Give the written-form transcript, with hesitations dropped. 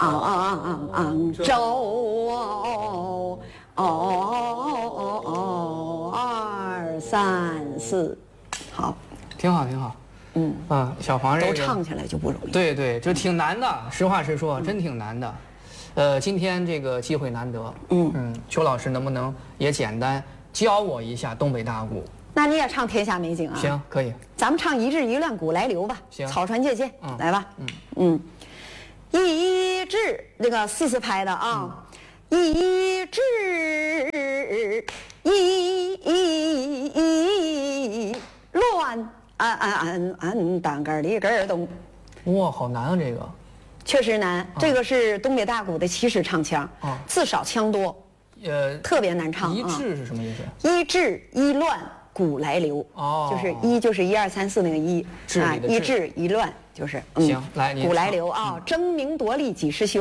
州2、3、4，好， 挺好挺好。小黄这个都唱起来就不容易。 对对，就挺难的，实话实说，真挺难的。今天这个机会难得，邱老师能不能也简单教我一下东北大鼓？ 那你也唱《天下美景》啊？ 行，可以。 咱们唱一致一乱鼓来流吧。 行， 草船借箭，来吧。一致那个4/4拍的啊，一致一乱当个里个咚。 哇，好难啊这个。 确实难，这个是东北大鼓的起始唱腔，字少腔多，特别难唱。 一致是什么意思？ 一致一乱鼓来流，就是一就是1、2、3、4那个一，一致一乱就是行，来， 鼓来流啊，争名夺利几时休。